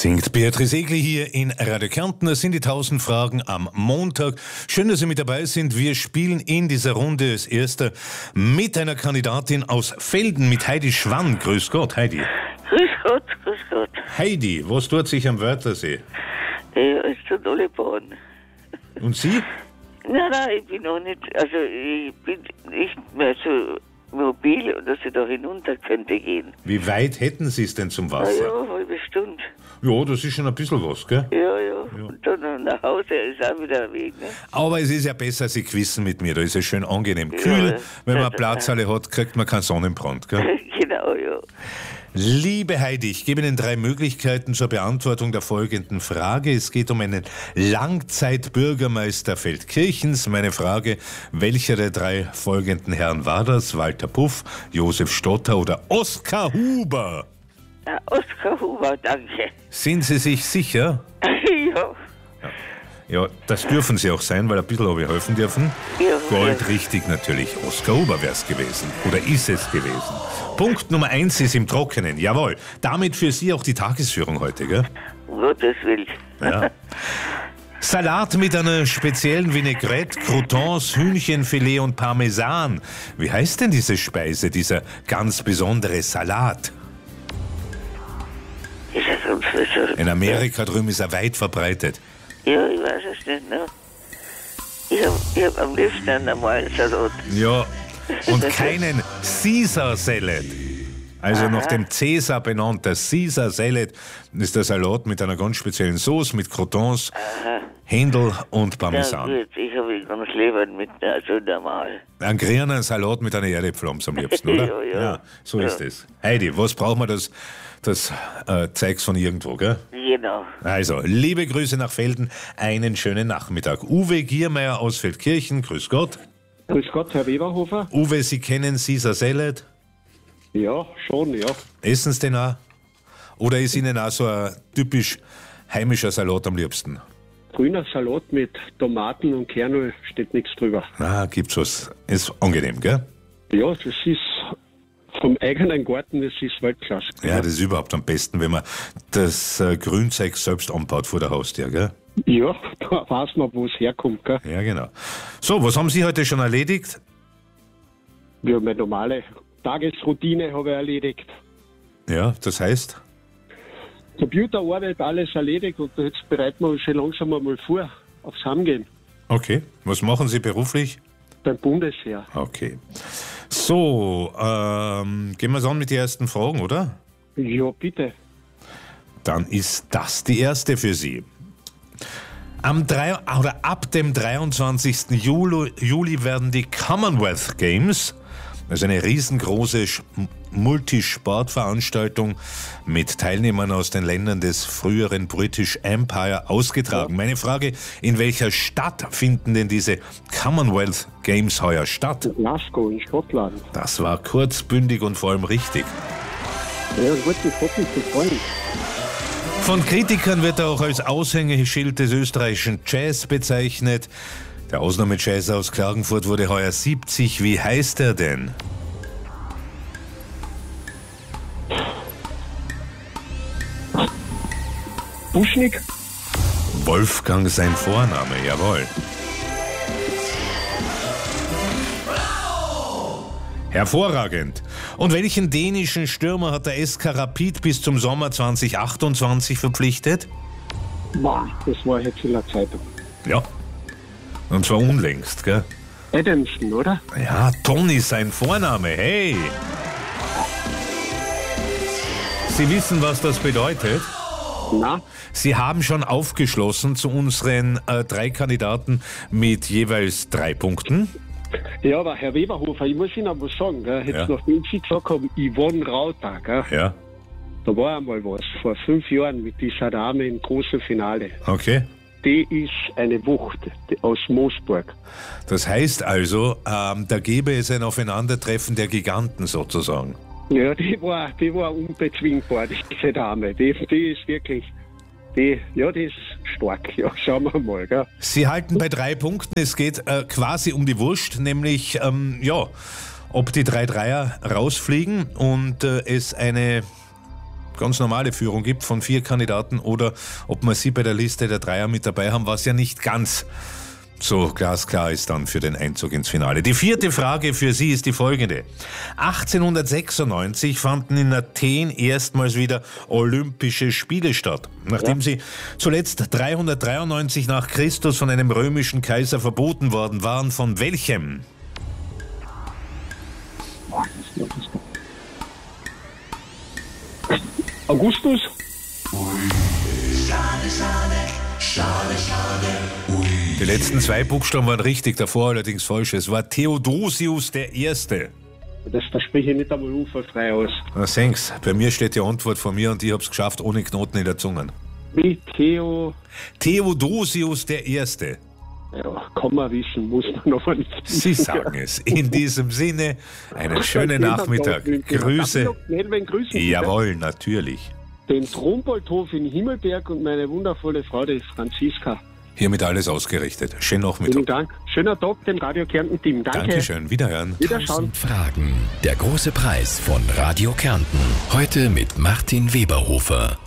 Singt Beatrice Egli hier in Radio Kärnten. Das sind die 1000 Fragen am Montag. Schön, dass Sie mit dabei sind. Wir spielen in dieser Runde als Erster mit einer Kandidatin aus Velden, mit Heidi Schwann. Grüß Gott, Heidi. Grüß Gott, grüß Gott. Heidi, was tut sich am Wörthersee? Ja, es tut alle bauen. Und Sie? Nein, ich bin noch nicht, also ich bin nicht mehr so mobil, dass ich da hinunter könnte gehen. Wie weit hätten Sie es denn zum Na Wasser? ja, halbe Stunde. Ja, das ist schon ein bisschen was, gell? Ja. Und dann nach Hause ist auch wieder ein Weg, ne? Aber es ist ja besser, Sie quizzen mit mir. Da ist es schön angenehm kühl. Ja, Wenn man Platzhalle hat, kriegt man keinen Sonnenbrand, gell? Genau, ja. Liebe Heidi, ich gebe Ihnen 3 Möglichkeiten zur Beantwortung der folgenden Frage. Es geht um einen Langzeitbürgermeister Feldkirchens. Meine Frage, welcher der 3 folgenden Herren war das? Walter Puff, Josef Stotter oder Oskar Huber? Ja, Oskar Huber, danke. Sind Sie sich sicher? Ja. Ja, das dürfen Sie auch sein, weil ein bisschen habe ich helfen dürfen. Ja, Gold richtig natürlich. Oskar Huber wäre es gewesen. Oder ist es gewesen? Punkt Nummer 1 ist im Trockenen. Jawohl. Damit für Sie auch die Tagesführung heute, gell? Um Gottes Willen. Ja. Salat mit einer speziellen Vinaigrette, Croutons, Hühnchenfilet und Parmesan. Wie heißt denn diese Speise, dieser ganz besondere Salat? Ist das unverschuldet? In Amerika drüben ist er weit verbreitet. Ja, ich weiß es nicht, ne? Ich hab am liebsten einen normalen Salat. Ja, und keinen Caesar Salad. Also nach dem Cäsar benannt. Der Caesar Salad ist der Salat mit einer ganz speziellen Sauce, mit Croutons, Händel und Ja, Parmesan. gut, ich habe ihn ganz lebend mit, also normal. Ein grüner Salat mit einer Erdäpfelpflanze am liebsten, oder? Ja. So ist es. Heidi, was braucht man das Zeugs von irgendwo, gell? Genau. Also, liebe Grüße nach Velden, einen schönen Nachmittag. Uwe Giermeier aus Feldkirchen, grüß Gott. Grüß Gott, Herr Weberhofer. Uwe, Sie kennen Caesar Salad? Ja, schon, ja. Essen Sie den auch? Oder ist Ihnen auch so ein typisch heimischer Salat am liebsten? Grüner Salat mit Tomaten und Kernöl, steht nichts drüber. Gibt's was. Ist angenehm, gell? Ja, das ist vom eigenen Garten, das ist Weltklasse. Ja, das ist überhaupt am besten, wenn man das Grünzeug selbst anbaut vor der Haustür, gell? Ja, da weiß man, wo es herkommt, gell? Ja, genau. So, was haben Sie heute schon erledigt? Ja, meine normale Tagesroutine habe ich erledigt. Ja, das heißt? Computerarbeit, alles erledigt und jetzt bereiten wir uns schon langsam einmal vor aufs Heimgehen. Okay. Was machen Sie beruflich? Beim Bundesheer. Okay. So, gehen wir es an mit den ersten Fragen, oder? Ja, bitte. Dann ist das die erste für Sie. Ab dem 23. Juli werden die Commonwealth Games, also eine riesengroße Multisportveranstaltung mit Teilnehmern aus den Ländern des früheren British Empire ausgetragen. Meine Frage, in welcher Stadt finden denn diese Commonwealth Games heuer statt? Glasgow in Schottland. Das war kurz, bündig und vor allem richtig. Ja, gut, das hat mich gefallen. Von Kritikern wird er auch als Aushängeschild des österreichischen Jazz bezeichnet. Der Ausnahmejazzer aus Klagenfurt wurde heuer 70. Wie heißt er denn? Buschnick? Wolfgang sein Vorname, jawohl. Hervorragend. Und welchen dänischen Stürmer hat der SK Rapid bis zum Sommer 2028 verpflichtet? Boah, das war jetzt in der Zeitung. Ja. Und zwar unlängst, gell? Adamson, oder? Ja, Toni sein Vorname, hey. Sie wissen, was das bedeutet? Na? Sie haben schon aufgeschlossen zu unseren 3 Kandidaten mit jeweils 3 Punkten. Ja, aber Herr Weberhofer, ich muss Ihnen was sagen, gell? Jetzt Ja. nachdem Sie gesagt haben, Yvonne Rauter, gell? Ja, Da war einmal was, vor 5 Jahren mit dieser Dame im großen Finale. okay. Die ist eine Wucht aus Moosburg. Das heißt also, da gäbe es ein Aufeinandertreffen der Giganten sozusagen. Ja, die war unbezwingbar, diese Dame. Die ist wirklich, die ist stark. Ja, schauen wir mal, gell? Sie halten bei 3 Punkten. Es geht quasi um die Wurst, nämlich, ob die 3 Dreier rausfliegen und es eine ganz normale Führung gibt von 4 Kandidaten oder ob wir sie bei der Liste der Dreier mit dabei haben, was ja nicht ganz so glasklar ist dann für den Einzug ins Finale. Die 4. Frage für Sie ist die folgende. 1896 fanden in Athen erstmals wieder Olympische Spiele statt. Nachdem sie zuletzt 393 nach Christus von einem römischen Kaiser verboten worden waren. Von welchem? Augustus? Die letzten 2 Buchstaben waren richtig, davor allerdings falsch. Es war Theodosius I. Da spreche ich nicht einmal unfallfrei aus. Na, sehen's, bei mir steht die Antwort von mir und ich hab's geschafft ohne Knoten in der Zunge. Wie Theodosius I. Ja, kann man wissen, muss man aber nicht. Sie sagen es. In diesem Sinne, einen schönen Nachmittag. Grüße. Jawohl, natürlich. Den Tromboldhof in Himmelberg und meine wundervolle Frau, die Franziska. Hiermit alles ausgerichtet. Schönen Nachmittag. Vielen Dank. Schöner Tag dem Radio Kärnten Team. Danke. Dankeschön. Wiederhören. 1000 Fragen. Der große Preis von Radio Kärnten. Heute mit Martin Weberhofer.